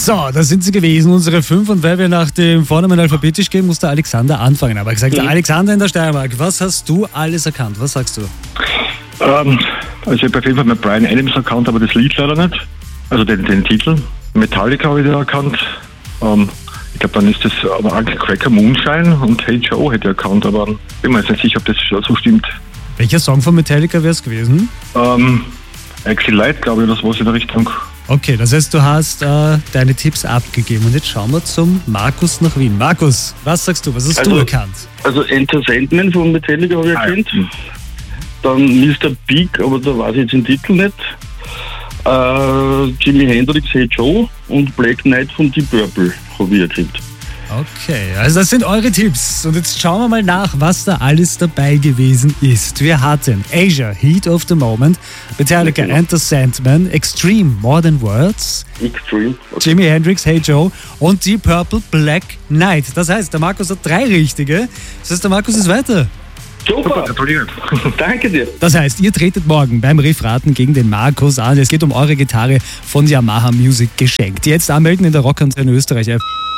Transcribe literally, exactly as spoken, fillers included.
So, da sind sie gewesen, unsere fünf. Und weil wir nach dem Vornamen alphabetisch gehen, muss der Alexander anfangen. Aber gesagt, mhm. Alexander in der Steiermark, was hast du alles erkannt? Was sagst du? Ähm, also ich habe auf jeden Fall mit Bryan Adams erkannt, aber das Lied leider nicht. Also den, den Titel. Metallica habe ich da erkannt. Ähm, ich glaube, dann ist das aber Uncle Cracker Moonshine und Hey Joe hätte ich erkannt, aber bin mir jetzt nicht sicher, ob das so stimmt. Welcher Song von Metallica wäre es gewesen? Ähm, Exit Light, glaube ich, das war es in der Richtung. Okay, das heißt, du hast äh, deine Tipps abgegeben. Und jetzt schauen wir zum Markus nach Wien. Markus, was sagst du? Was hast also, du erkannt? Also Enter Sandman von Metallica habe ich ah, erkannt. Ja. Dann Mister Big, aber da weiß ich jetzt den Titel nicht. Äh, Jimi Hendrix, Hey Joe und Black Knight von Deep Purple habe ich erkannt. Okay, also das sind eure Tipps. Und jetzt schauen wir mal nach, was da alles dabei gewesen ist. Wir hatten Asia, Heat of the Moment, Metallica, okay. Enter Sandman, Extreme, More Than Words, Extreme, okay. Jimi Hendrix, Hey Joe und Deep Purple, Black Knight. Das heißt, der Markus hat drei richtige. Das heißt, der Markus ist weiter. Super, danke dir. Das heißt, ihr tretet morgen beim Riffraten gegen den Markus an. Es geht um eure Gitarre von Yamaha Music geschenkt. Jetzt anmelden in der Rockantenne Österreich App.